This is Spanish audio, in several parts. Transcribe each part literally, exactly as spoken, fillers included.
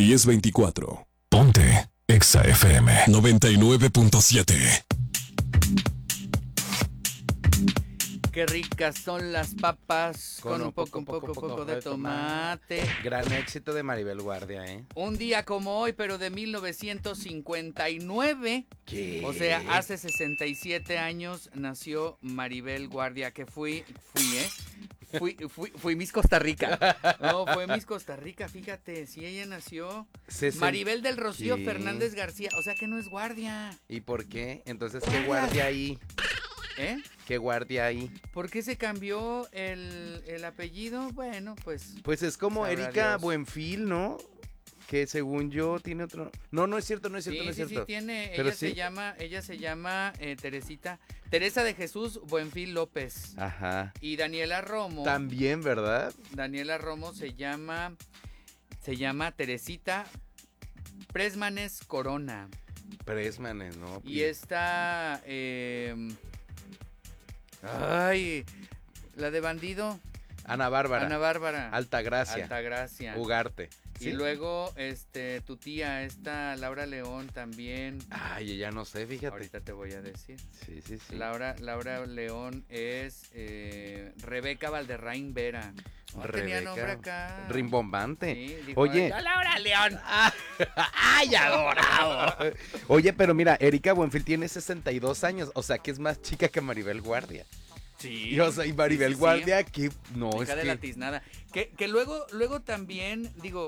diez veinticuatro. Ponte Exa F M noventa y nueve punto siete. Qué ricas son las papas con, con un poco, un poco, poco, poco de tomate. tomate. Gran éxito de Maribel Guardia, ¿eh? Un día como hoy, pero de mil novecientos cincuenta y nueve. ¿Qué? O sea, hace sesenta y siete años nació Maribel Guardia, que fui, fui, ¿eh? Fui, fui, fui Miss Costa Rica. No, fue Miss Costa Rica, fíjate, si ella nació. Sesen... Maribel del Rocío ¿Qué? Fernández García, o sea que no es guardia. ¿Y por qué? Entonces, ¿qué guardia ahí? ¿Eh? ¿Qué guardia ahí? ¿Por qué se cambió el, el apellido? Bueno, pues... Pues es como Erika Dios. Buenfil, ¿no? Que según yo tiene otro... No, no es cierto, no es cierto, sí, no es sí, cierto. Sí, tiene, Pero ella sí. se llama, ella se llama eh, Teresita, Teresa de Jesús Buenfil López. Ajá. Y Daniela Romo. También, ¿verdad? Daniela Romo se llama, se llama Teresita Presmanes Corona. Presmanes, ¿no? Y esta... Eh, ay, la de bandido. Ana Bárbara. Ana Bárbara. Altagracia. Altagracia. Ugarte. Y ¿Sí? luego, este, tu tía, esta Laura León también. Ay, ya no sé, fíjate. Ahorita te voy a decir. Sí, sí, sí. Laura, Laura León es eh, Rebeca Valderrain Vera. No tenía nombre acá. Rimbombante. Sí, dijo, Oye. "Yo, Laura León". ¡Ay, adorado! Oye, pero mira, Erika Buenfil tiene sesenta y dos años, o sea que es más chica que Maribel Guardia. Sí. Y, o sea, y Maribel sí, sí, Guardia, sí. que no, Hija es de que... la tiznada. Que, que luego, luego también, digo,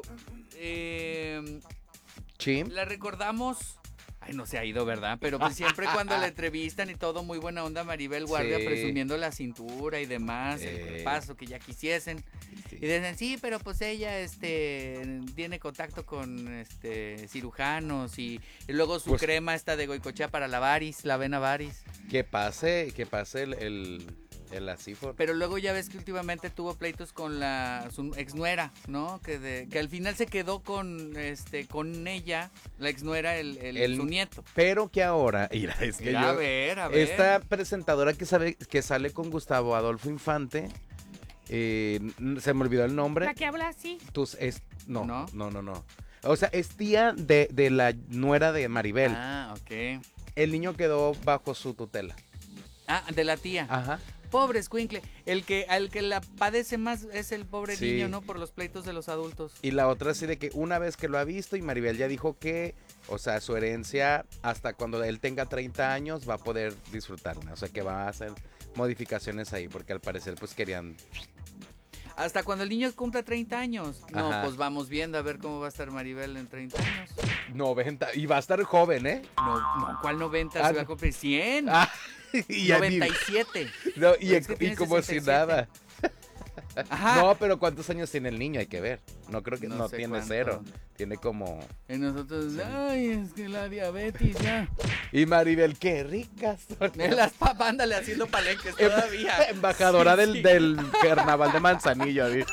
eh, ¿Sí? la recordamos. Ay, no se ha ido, ¿verdad? Pero pues siempre cuando la entrevistan y todo, muy buena onda Maribel Guardia, Sí. presumiendo la cintura y demás, Eh. el paso que ya quisiesen. Sí. Y dicen, sí, pero pues ella este tiene contacto con este cirujanos y, y luego su Pues- crema esta de goicochea para la varis, la vena varis. Que pase, que pase el, el, el Asifor. Pero luego ya ves que últimamente tuvo pleitos con la su exnuera, ¿no? Que de que al final se quedó con este con ella, la exnuera, el, el, El- su nieto. Pero que ahora, mira, es que Mira, yo... a ver, a ver. Esta presentadora que, sabe, que sale con Gustavo Adolfo Infante, eh, n- se me olvidó el nombre. La que habla así. Tus, es, no, ¿No? no, no, no. O sea, es tía de, de la nuera de Maribel. Ah, ok. El niño quedó bajo su tutela. Ah, de la tía. Ajá. Pobre escuincle. El que, al que la padece más es el pobre Sí. niño, ¿no? Por los pleitos de los adultos. Y la otra así de que una vez que lo ha visto y Maribel ya dijo que, o sea, su herencia hasta cuando él tenga treinta años va a poder disfrutarla. O sea, que va a hacer modificaciones ahí porque al parecer pues querían... Hasta cuando el niño cumpla treinta años. No, Ajá. pues vamos viendo a ver cómo va a estar Maribel en treinta años. noventa. Y va a estar joven, ¿eh? No, no, ¿cuál noventa? Ah, Se va a cumplir cien. Ah, y ya ni- noventa y siete. No, y, Es que y tiene como si sesenta y siete. nada. Ajá. No, pero ¿cuántos años tiene el niño? Hay que ver. No creo que No no, sé tiene cuánto. cero. Tiene como... Y nosotros, ay, es que la diabetes ya. Y Maribel, qué ricas son. Las papas, ándale haciendo palenques Em- todavía. Embajadora Sí, del, sí. del carnaval de Manzanillo. ¿sí?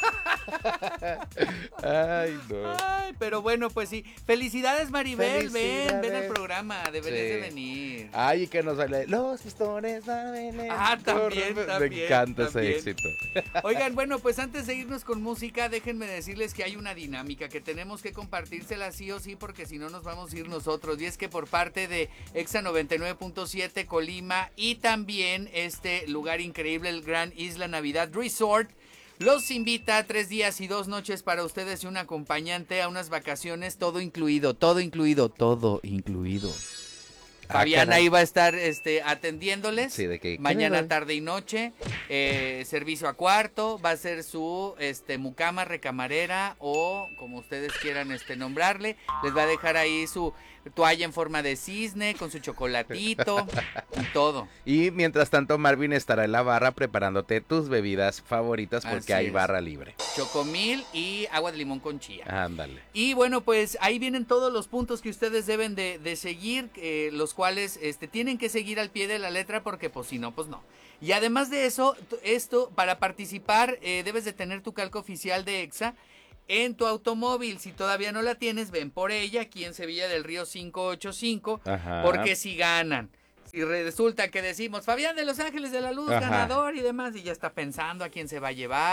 Ay, no. Ay, pero bueno, pues sí. Felicidades, Maribel. Ven, ven al Felicidades. programa. Deberías Sí. de venir. Ay, y que nos sale. Los pastores van a venir. Ah, también, Me también, encanta también. ese éxito. Oigan, bueno, pues antes de irnos con música, déjenme decirles que hay una dinámica que tenemos que compartírsela sí o sí, porque si no nos vamos a ir nosotros. Y es que por parte de Exa noventa y nueve punto siete Colima y también este lugar increíble, el Gran Isla Navidad Resort, los invita a tres días y dos noches para ustedes y un acompañante a unas vacaciones, todo incluido, todo incluido, todo incluido. Ah, Fabiana caray. iba a estar este, atendiéndoles Sí, de que- mañana, caray. tarde y noche, eh, servicio a cuarto, va a ser su este, mucama, recamarera o como ustedes quieran este, nombrarle, les va a dejar ahí su toalla en forma de cisne con su chocolatito y todo. Y mientras tanto, Marvin estará en la barra preparándote tus bebidas favoritas porque Así hay es. barra libre. Chocomil y agua de limón con chía. Ándale. Y bueno, pues ahí vienen todos los puntos que ustedes deben de, de seguir, eh, los cuales este, tienen que seguir al pie de la letra porque pues si no, pues no. Y además de eso, t- esto, para participar eh, debes de tener tu calca oficial de Exa en tu automóvil. Si todavía no la tienes, ven por ella aquí en Sevilla del Río quinientos ochenta y cinco, Ajá. porque si ganan. Si resulta que decimos, Fabián de Los Ángeles de la Luz, Ajá. ganador y demás, y ya está pensando a quién se va a llevar,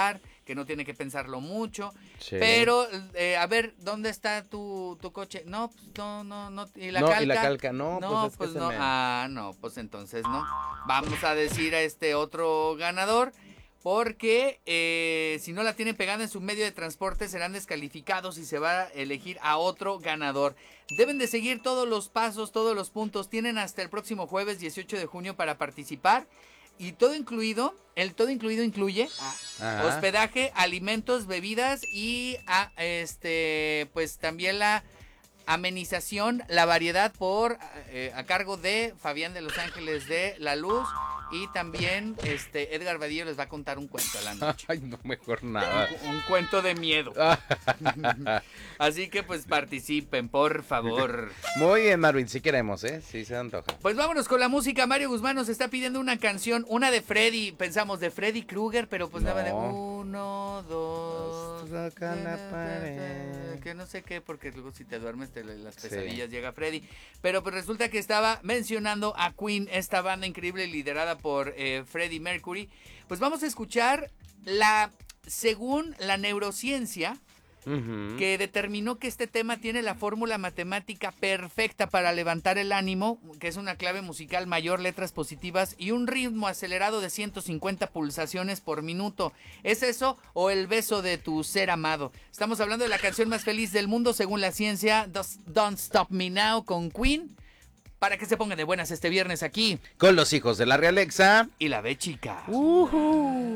que no tiene que pensarlo mucho. Sí. Pero, eh, a ver, ¿dónde está tu, tu coche? No, pues no, no, no. ¿Y la no, calca? y la calca, no, No, pues, es pues que se no. me... Ah, no, pues entonces no. Vamos a decir a este otro ganador. Porque eh, si no la tienen pegada en su medio de transporte serán descalificados y se va a elegir a otro ganador. Deben de seguir todos los pasos, todos los puntos. Tienen hasta el próximo jueves dieciocho de junio para participar. Y todo incluido, el todo incluido incluye Ajá. hospedaje, alimentos, bebidas y a, este pues también la amenización, la variedad por eh, a cargo de Fabián de Los Ángeles de La Luz. Y también este Edgar Vadillo les va a contar un cuento a la noche. Ay, no, mejor nada. Un, un cuento de miedo. Así que pues participen, por favor. Muy bien, Marvin, sí queremos, ¿eh? Sí se antoja. Pues vámonos con la música. Mario Guzmán nos está pidiendo una canción, una de Freddy. Pensamos de Freddy Krueger, pero pues No. nada de uno, dos, Toca la pared. que no sé qué, porque luego si te duermes te, las Sí. pesadillas llega Freddy. Pero pues resulta que estaba mencionando a Queen, esta banda increíble liderada por eh, Freddie Mercury. Pues vamos a escuchar la, según la neurociencia, Uh-huh. que determinó que este tema tiene la fórmula matemática perfecta para levantar el ánimo, que es una clave musical mayor, letras positivas y un ritmo acelerado de ciento cincuenta pulsaciones por minuto. ¿Es eso o el beso de tu ser amado? Estamos hablando de la canción más feliz del mundo según la ciencia, Don't Stop Me Now con Queen, para que se pongan de buenas este viernes aquí. Con los hijos de la Realexa Y la B chica. Uh-huh.